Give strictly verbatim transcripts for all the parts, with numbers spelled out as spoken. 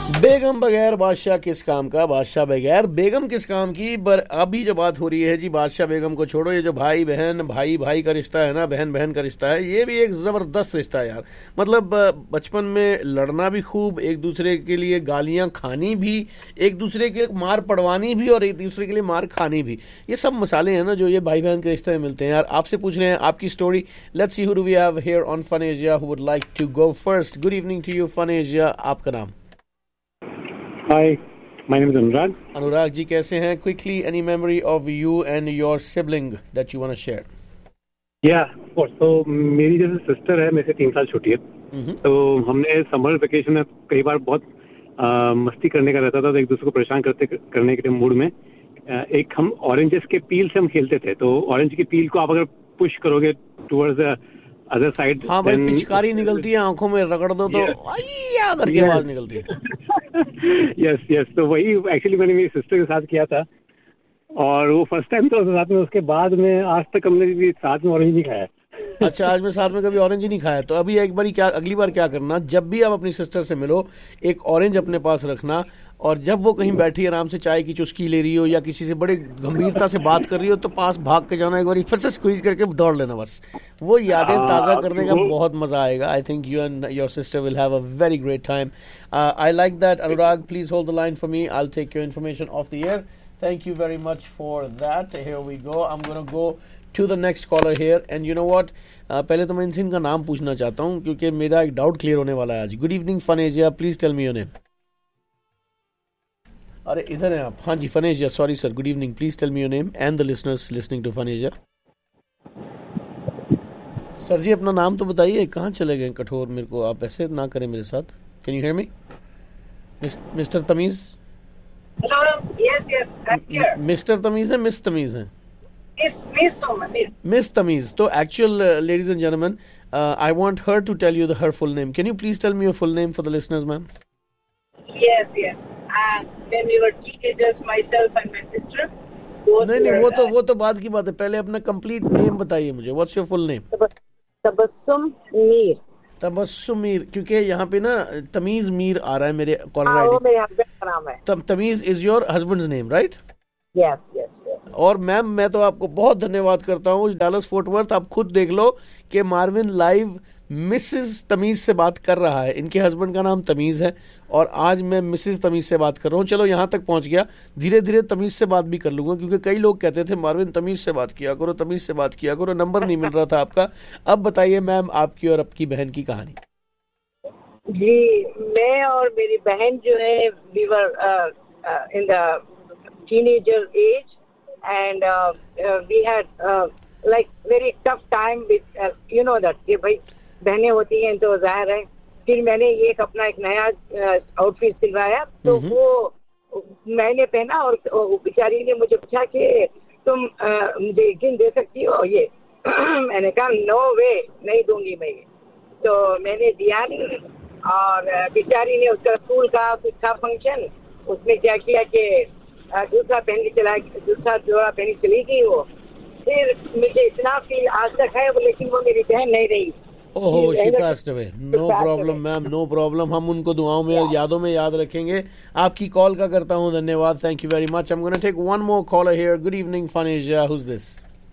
बेगम बगैर बादशाह किस काम का, बादशाह बगैर बेगम किस काम की। पर अभी जो बात हो रही है जी, बादशाह बेगम को छोड़ो, ये जो भाई बहन भाई भाई का रिश्ता है ना, बहन बहन का रिश्ता है, ये भी एक जबरदस्त रिश्ता है यार। मतलब बचपन में लड़ना भी खूब, एक दूसरे के लिए गालियां खानी भी, एक दूसरे के मार पड़वानी भी और एक दूसरे के लिए मार खानी भी, ये सब मसाले हैं ना जो ये भाई बहन के रिश्ते में मिलते हैं यार। आपसे पूछ रहे हैं आपकी story. Let's see who do we have here on fun Asia who would like to go first. Good evening to you fun Asia, आपका नाम? Hi, my name is Anurag. Anurag ji कैसे हैं? Quickly, any memory of you and your sibling that you want to share? Yeah, of course. So मेरी जैसे sister है, मेरे से तीन साल छोटी है। mm-hmm. तो हमने समर वेकेशन में कई बार बहुत आ, मस्ती करने का रहता था, तो एक दूसरे को परेशान करते करने के मूड में आ, एक हम ऑरेंजेस के पील से हम खेलते थे। तो ऑरेंज की पील को आप अगर पुश करोगे टुवर्ड्स अदर साइड, हाँ भाई, पिचकारी निकलती है, आंखों में रगड़ दो तो आइया करके आवाज निकलती है। यस यस तो वही एक्चुअली मैंने मेरी सिस्टर के साथ किया था, और वो फर्स्ट टाइम था साथ में। उसके बाद में आज तक हमने भी साथ में ऑरेंज नहीं खाया। अच्छा, आज में साथ में कभी ऑरेंज ही नहीं खाया। तो अभी एक बार क्या, अगली बार क्या करना, जब भी आप अपनी सिस्टर से मिलो एक ऑरेंज अपने पास रखना, और जब वो कहीं बैठी आराम से चाय की चुस्की ले रही हो या किसी से बड़े गंभीरता से बात कर रही हो, तो पास भाग के जाना, एक बार फिर से स्क्वीज करके दौड़ लेना बस। वो यादें ताज़ा करने का बहुत मजा आएगा। I think you and your sister will have a very great time. I like that. Anurag, please hold the line for me, I will take your information of the air. Thank you very much for that. Here we go. I'm going to go to the next caller here. And you know what? Uh, पहले तो मैं इनसे इनका नाम पूछना चाहता हूँ क्योंकि मेरा एक डाउट क्लियर होने वाला है आज। Good evening fun Asia, please tell me your name. अरे इधर हैं आप? हाँ जी, fun Asia, sorry sir, good evening, please tell me your name and the listeners listening to fun Asia. Sir जी अपना नाम तो बताइए, कहाँ चले गए कठोर? मेरे को आप ऐसे ना करें मेरे साथ। Can you hear me mister तमीज? मिस्टर तमीज है, मिस तमीज है? मिस तमीज। तो actual ladies and gentleman, I want her to tell you the her full name. Can you please tell me your full name for the listeners, ma'am? Yes, yes. And when we were teenagers, myself and my sister. नहीं नहीं, वो तो वो तो बाद की बात है, पहले अपना कंप्लीट नेम बताइए मुझे। What's your full name? Tabassum Mir. Tabassum Mir, क्योंकि यहाँ पे ना तमीज मीर आ रहा है मेरे कॉलर आईडी। आईडी। वो मेरे हस्बैंड का नाम है। तब तमीज is your husbands name, right? Yes yes. और मैम मैं तो आपको बहुत धन्यवाद करता हूँ। डालस फोर्ट वर्थ, आप खुद देख लो कि मार्विन लाइव मिसेस तमीज से बात कर रहा है। इनके हस्बैंड का नाम तमीज है और आज मैं मिसेस तमीज से बात कर रहा हूँ। चलो यहाँ तक पहुँच गया, धीरे धीरे तमीज से बात भी कर लूंगा, क्योंकि कई लोग कहते थे मार्विन तमीज से बात किया करो, तमीज से बात किया करो, नंबर नहीं मिल रहा था आपका। अब बताइए मैम, आपकी और आपकी बहन की कहानी। जी, मैं और मेरी बहन जो है, we were in the teenager as and we had like very tough time with, you know that, कि भाई बहनें होती हैं तो जाहिर है। फिर मैंने एक अपना एक नया आउटफिट सिलवाया, तो वो मैंने पहना और बेचारी ने मुझे पूछा कि तुम uh, मुझे गिन दे सकती हो ये? मैंने कहा नो वे, नहीं दूंगी मैं ये। तो मैंने दिया नहीं, और बेचारी ने उसका स्कूल का कुछ था फंक्शन, उसमें क्या किया कि दूसरा पहन के चला, दूसरा जोड़ा पहन के चली गई वो। फिर मुझे इतना फील आज तक है, लेकिन वो मेरी बहन नहीं रही। ओहो, she passed away. No problem ma'am, no problem. हम उनको दुआओं में और यादों में याद रखेंगे। आपकी कॉल का करता हूँ धन्यवाद, thank you very much. I'm going to take one more caller here. Good evening Fun Asia, who's this?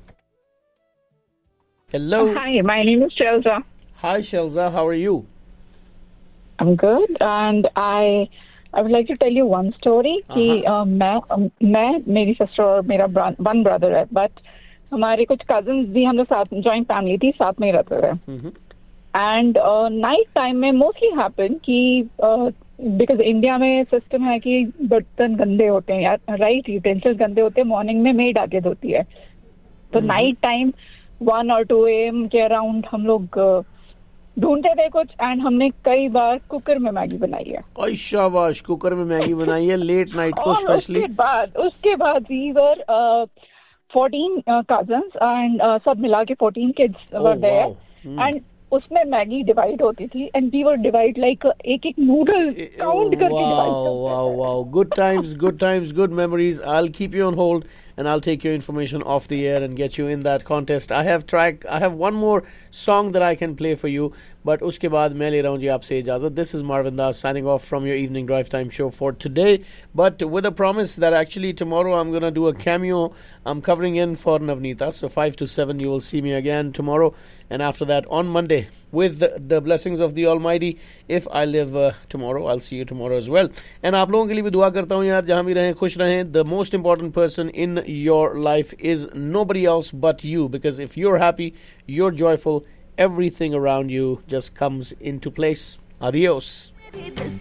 Hello. Hi, my name is Shelza. Hi Shelza, how are you? I'm good, and I I would like to tell you one story कि uh, मैं मैं मेरी sister और मेरा one brother है, but हमारे कुछ cousins भी, हम लोग साथ, जॉइंट फैमिली थी, साथ में ही रहते थे। एंड नाइट टाइम में मोस्टली हैपन कि बिकॉज uh, इंडिया में सिस्टम है कि बर्तन गंदे होते हैं, राइट, यूटेंसिल्स गंदे होते हैं, मॉर्निंग में मेड आके धोती है। तो नाइट टाइम वन और टू ए एम के अराउंड हम लोग uh, ढूंढते थे कुछ, एंड हमने कई बार कुकर में मैगी बनाई है। ओह शाबाश, कुकर में मैगी बनाई है लेट नाइट को स्पेशली। उसके बाद उसके बाद we were fourteen cousins and सब मिला के fourteen kids were there, and उसमें मैगी डिवाइड होती थी, and we were divide like एक एक नूडल काउंट करके डिवाइड करते थे। Wow wow, good times, good times, good memories. I will keep you on hold and I'll take your information off the air and get you in that contest. I have track I have one more song that I can play for you, but उसके बाद मैं ले रहा हूँ जी आपसे इजाज़त. This is Marvin Das signing off from your evening drive time show for today, but with a promise that actually tomorrow I'm going to do a cameo. I'm covering in for Navneeta, so five to seven you will see me again tomorrow, and after that on Monday, with the, the blessings of the Almighty, if I live uh, tomorrow, I'll see you tomorrow as well. And आप लोगों के लिए भी दुआ करता हूँ यार, जहाँ भी रहें खुश रहें. The most important person in your life is nobody else but you, because if you're happy, you're joyful, everything around you just comes into place. Adios.